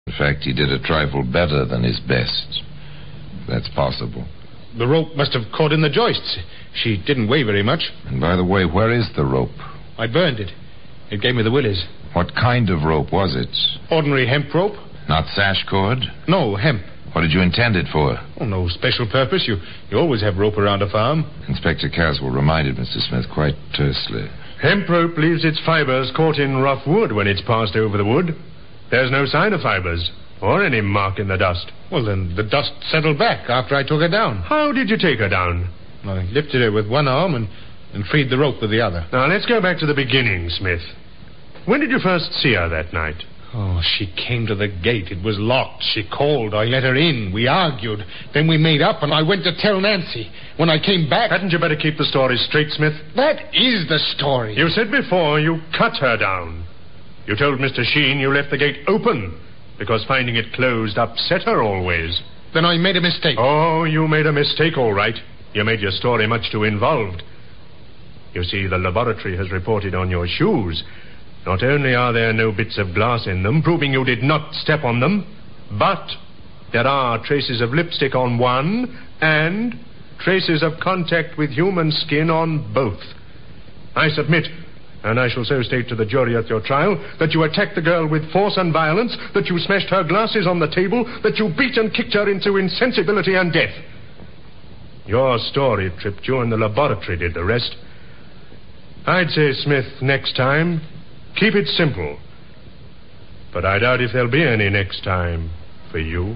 In fact, he did a trifle better than his best. That's possible. The rope must have caught in the joists. She didn't weigh very much. And by the way, where is the rope? I burned it. It gave me the willies. What kind of rope was it? Ordinary hemp rope. Not sash cord? No, hemp. What did you intend it for? Oh, no special purpose. You always have rope around a farm. Inspector Caswell reminded Mr. Smith quite tersely. Hemp rope leaves its fibers caught in rough wood when it's passed over the wood. There's no sign of fibers, or any mark in the dust. Well, then the dust settled back after I took her down. How did you take her down? I lifted her with one arm and freed the rope with the other. Now, let's go back to the beginning, Smith. When did you first see her that night? Oh, she came to the gate. It was locked. She called. I let her in. We argued. Then we made up, and I went to tell Nancy. When I came back... Hadn't you better keep the story straight, Smith? That is the story. You said before you cut her down. You told Mr. Sheen you left the gate open because finding it closed upset her always. Then I made a mistake. Oh, you made a mistake, all right. You made your story much too involved. You see, the laboratory has reported on your shoes. Not only are there no bits of glass in them, proving you did not step on them, but there are traces of lipstick on one and traces of contact with human skin on both. I submit, and I shall so state to the jury at your trial, that you attacked the girl with force and violence, that you smashed her glasses on the table, that you beat and kicked her into insensibility and death. Your story tripped you, and the laboratory did the rest. I'd say, Smith, next time, keep it simple. But I doubt if there'll be any next time for you.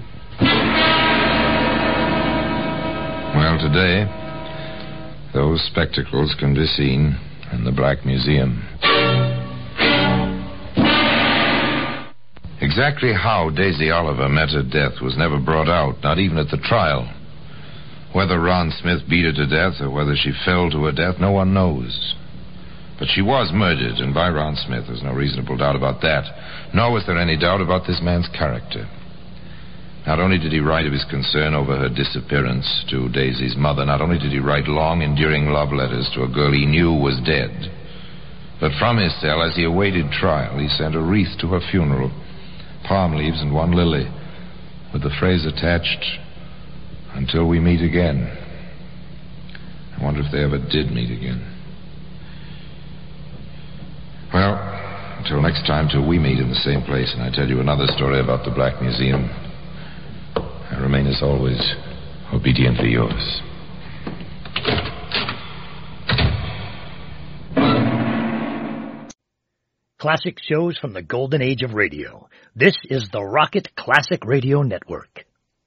Well, today, those spectacles can be seen in the Black Museum. Exactly how Daisy Oliver met her death was never brought out, not even at the trial. Whether Ron Smith beat her to death or whether she fell to her death, no one knows. But she was murdered, and by Ron Smith. There's no reasonable doubt about that. Nor was there any doubt about this man's character. Not only did he write of his concern over her disappearance to Daisy's mother, not only did he write long, endearing love letters to a girl he knew was dead, but from his cell, as he awaited trial, he sent a wreath to her funeral, palm leaves and one lily, with the phrase attached, "Until we meet again." I wonder if they ever did meet again. Well, until next time, till we meet in the same place and I tell you another story about the Black Museum, I remain, as always, obediently yours. Classic shows from the golden age of radio. This is the Rocket Classic Radio Network.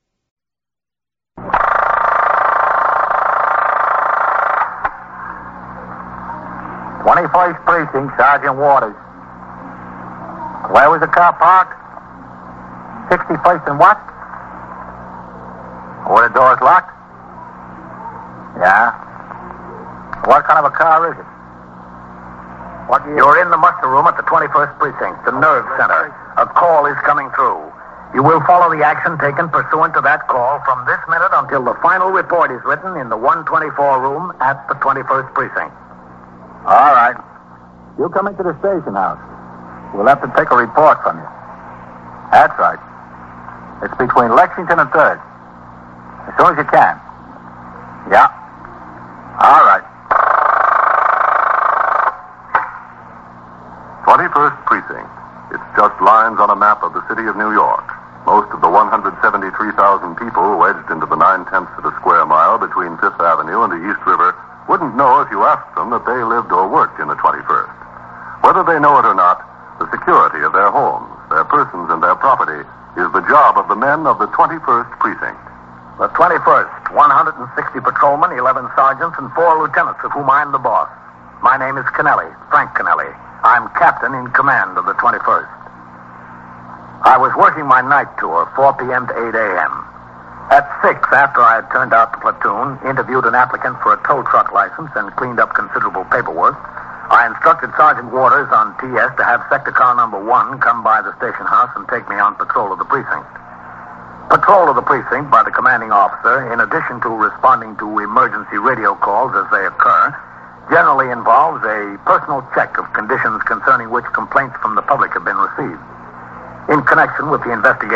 21st Precinct, Sergeant Waters. Where was the car parked? 61st and what? Were the doors locked? Yeah. What kind of a car is it? You're in the muster room at the 21st Precinct, the nerve center. A call is coming through. You will follow the action taken pursuant to that call from this minute until the final report is written in the 124 room at the 21st Precinct. All right. You come into the station house. We'll have to take a report from you. That's right. It's between Lexington and 3rd. As soon as you can. Yeah. All right. 21st Precinct. It's just lines on a map of the city of New York. Most of the 173,000 people wedged into the 9/10 of a square mile between 5th Avenue and the East River wouldn't know if you asked them that they lived or worked in the 21st. Whether they know it or not, the security of their homes, their persons, and their property is the job of the men of the 21st Precinct. The 21st, 160 patrolmen, 11 sergeants, and 4 lieutenants, of whom I'm the boss. My name is Kennelly, Frank Kennelly. I'm captain in command of the 21st. I was working my night tour, 4 p.m. to 8 a.m. At 6, after I had turned out the platoon, interviewed an applicant for a tow truck license, and cleaned up considerable paperwork, I instructed Sergeant Waters on TS to have sector car number 1 come by the station house and take me on patrol of the precinct. Patrol of the precinct by the commanding officer, in addition to responding to emergency radio calls as they occur, generally involves a personal check of conditions concerning which complaints from the public have been received. In connection with the investigation